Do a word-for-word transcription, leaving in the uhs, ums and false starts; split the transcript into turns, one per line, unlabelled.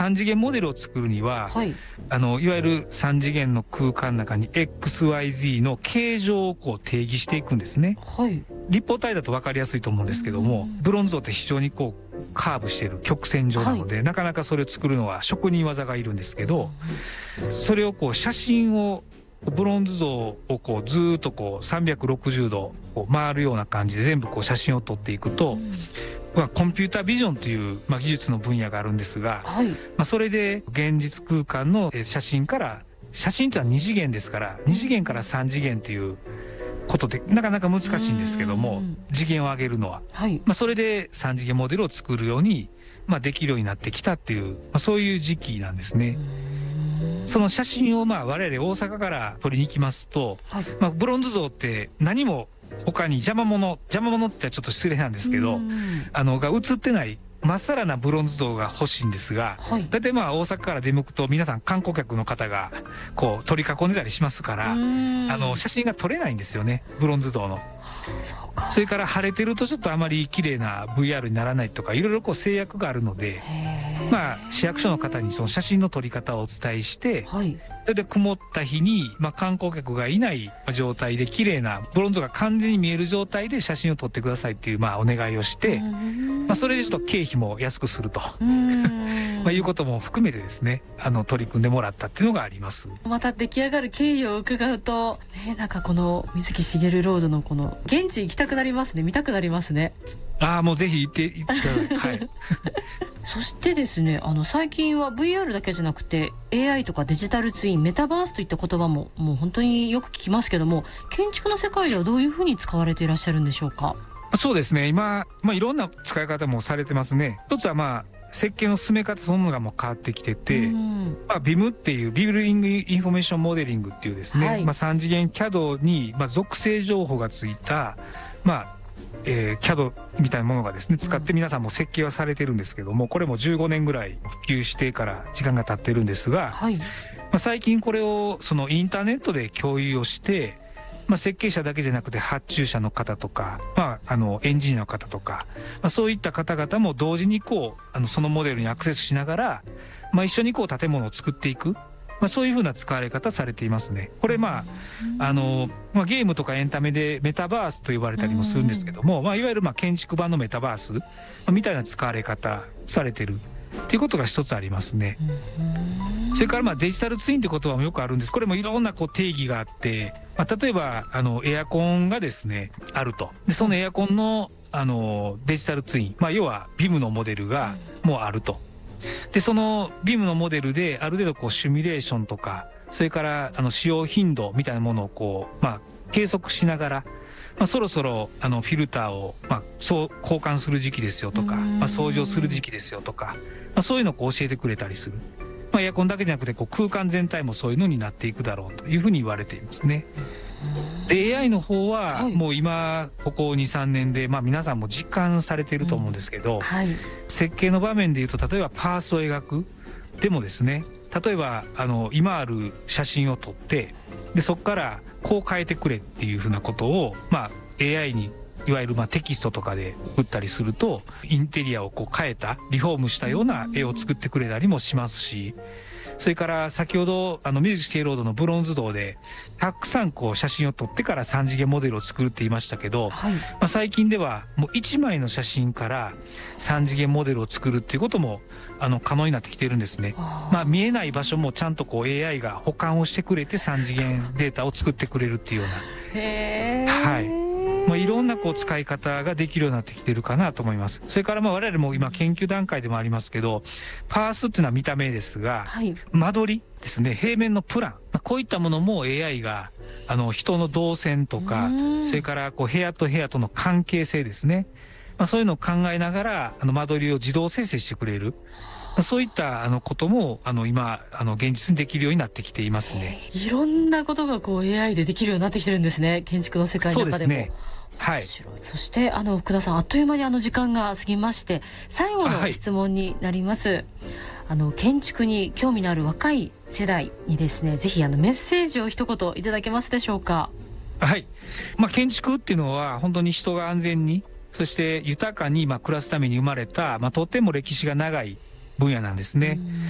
さん次元モデルを作るには、
はい、
あのいわゆるさん次元の空間の中に エックスワイゼット の形状をこう定義していくんですね。
はい、
立方体だと分かりやすいと思うんですけども、ブロンズ像って非常にこうカーブしている曲線状なので、はい、なかなかそれを作るのは職人技がいるんですけど、それをこう写真をブロンズ像をこうずーっとこうさんびゃくろくじゅうどこう回るような感じで全部こう写真を撮っていくと、うんまあ、コンピュータービジョンという、まあ、技術の分野があるんですが、はいまあ、それで現実空間の写真から写真というのはに次元ですからに次元からさん次元ということでなかなか難しいんですけども次元を上げるのは、はいまあ、それでさん次元モデルを作るように、まあ、できるようになってきたっていう、まあ、そういう時期なんですね。その写真をまあ我々大阪から撮りに行きますと、はいまあ、ブロンズ像って何も他に邪魔者邪魔者ってちょっと失礼なんですけどあのが写ってないまっさらなブロンズ像が欲しいんですが、はい、だいたいまあ大阪から出向くと皆さん観光客の方がこう取り囲んでたりしますからあの写真が撮れないんですよねブロンズ像の。そうか。それから晴れてるとちょっとあまり綺麗な ブイアール にならないとかいろいろこう制約があるのでまあ市役所の方にその写真の撮り方をお伝えして、はい、で曇った日に、まあ、観光客がいない状態で綺麗なブロンズ像が完全に見える状態で写真を撮ってくださいっていうまあお願いをしてまあそれでちょっと経費も安くするとまあいうことも含めてですねあの取り組んでもらったっていうのがあります。
また出来上がる経緯を伺うと、ね、なんかこの水木しげるロードのこの現地行きたくなりますね見たくなりますね。
ああもうぜひ行って行ってはい
そしてですねあの最近は ブイアール だけじゃなくて エーアイ とかデジタルツインメタバースといった言葉ももう本当によく聞きますけども建築の世界ではどういうふうに使われていらっしゃるんでしょうか。
そうですね今、まあ、いろんな使い方もされてますね。一つはまあ設計の進め方そのものがもう変わってきてて、まあ、ビム っていうビルディングインフォメーションモデリングっていうですね、はいまあ、さん次元 キャド に、まあ、属性情報がついた、まあえー、キャド みたいなものがですね使って皆さんも設計はされてるんですけどもこれもじゅうごねんぐらい普及してから時間が経ってるんですが、はいまあ、最近これをそのインターネットで共有をしてまあ、設計者だけじゃなくて発注者の方とか、まあ、あのエンジニアの方とか、まあ、そういった方々も同時にこうあのそのモデルにアクセスしながら、まあ、一緒にこう建物を作っていく、まあ、そういうふうな使われ方されていますね。これまああの、まあ、ゲームとかエンタメでメタバースと呼ばれたりもするんですけども、まあ、いわゆるまあ建築版のメタバース、まあ、みたいな使われ方されてるっていうことが一つありますね。それからまあデジタルツインって言葉もよくあるんです。これもいろんなこう定義があって、まあ、例えばあのエアコンがですねあると。でそのエアコンのあのデジタルツイン、まあ、要は ビム のモデルがもうあると。でその ビム のモデルである程度こうシミュレーションとかそれからあの使用頻度みたいなものをこう、まあ、計測しながら、まあ、そろそろあのフィルターを、まあ、そう交換する時期ですよとか、まあ、掃除をする時期ですよとか、まあ、そういうのをこう教えてくれたりする。まあ、エアコンだけじゃなくてこう空間全体もそういうのになっていくだろうというふうに言われていますね。で エーアイ の方はもう今ここ にさんねんでまあ皆さんも実感されていると思うんですけど、うんはい、設計の場面でいうと例えばパースを描くでもですね例えばあの今ある写真を撮ってでそこからこう変えてくれっていうふうなことをまあ エーアイ にいわゆるまあテキストとかで打ったりするとインテリアをこう変えたリフォームしたような絵を作ってくれたりもしますしそれから先ほどあの水木しげるロードのブロンズ像でたくさんこう写真を撮ってからさん次元モデルを作るって言いましたけど、はい、まあ最近ではもういちまいの写真からさん次元モデルを作るっていうこともあの可能になってきてるんですね。まあ見えない場所もちゃんとこう エーアイ が保管をしてくれてさん次元データを作ってくれるっていうような。へー。はい。まあ、いろんなこう使い方ができるようになってきてるかなと思います。それからまあ我々も今研究段階でもありますけど、パースっていうのは見た目ですが、はい、間取りですね、平面のプラン、まあ、こういったものも エーアイ があの人の動線とか、それからこう部屋と部屋との関係性ですね、まあ、そういうのを考えながらあの間取りを自動生成してくれる。そういったあのこともあの今あの現実にできるようになってきていますね。
いろんなことがこう エーアイ でできるようになってきてるんですね。建築の世界の中でも。そうですね。はい。そしてあの福田さんあっという間にあの時間が過ぎまして最後の質問になります。はい、あの建築に興味のある若い世代にですねぜひあのメッセージを一言いただけますでしょうか。
はい。まあ建築っていうのは本当に人が安全にそして豊かにまあ暮らすために生まれたまあとても歴史が長い分野なんですね。